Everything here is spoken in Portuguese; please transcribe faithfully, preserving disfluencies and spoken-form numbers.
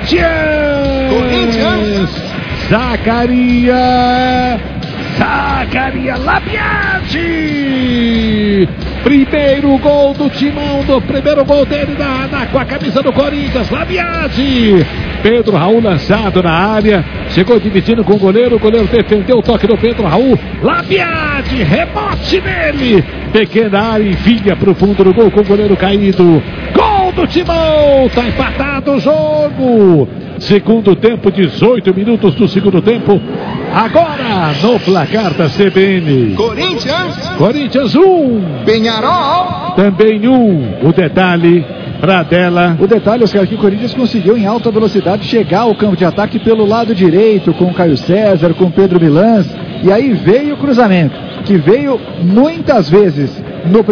Corinthians! Corinthians! Zacaria! Zacaria Labiati! Primeiro gol do Timão, do primeiro gol dele na, na, com a camisa do Corinthians, Labiati! Pedro Raul lançado na área, chegou dividindo com o goleiro, o goleiro defendeu o toque do Pedro Raul, Labiati, rebote nele, pequena área, envia para o fundo do gol com o goleiro caído, gol do Timão, tá empatado o jogo, segundo tempo, dezoito minutos do segundo tempo, agora no placar da C B N, Corinthians, Corinthians um, Penharol, também um, o detalhe, Pradella. O detalhe, Oscar, que o Corinthians conseguiu em alta velocidade chegar ao campo de ataque pelo lado direito, com o Caio César, com o Pedro Milans, e aí veio o cruzamento, que veio muitas vezes no